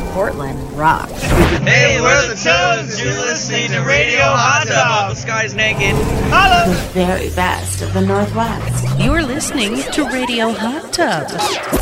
Portland rock. Hey, we're the Toads. You're listening to Radio Hot Tub. The sky's naked. The very best of the Northwest. You're listening to Radio Hot Tub.